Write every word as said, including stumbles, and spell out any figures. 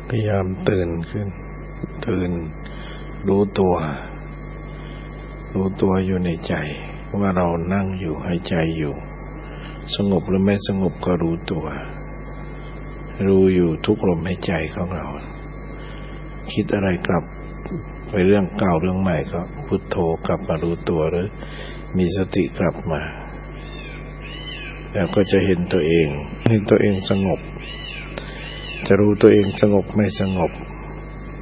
พยายามตื่นขึ้นตื่นรู้ตัวรู้ตัวอยู่ในใจว่าเรานั่งอยู่หายใจอยู่สงบหรือไม่สงบก็รู้ตัวรู้อยู่ทุกลมหายใจของเราคิดอะไรกลับไปเรื่องเก่าเรื่องใหม่ก็พุทโธกลับมารู้ตัวหรือมีสติกลับมาแล้วก็จะเห็นตัวเองเห็นตัวเองสงบจะรู้ตัวเองสงบไม่สงบ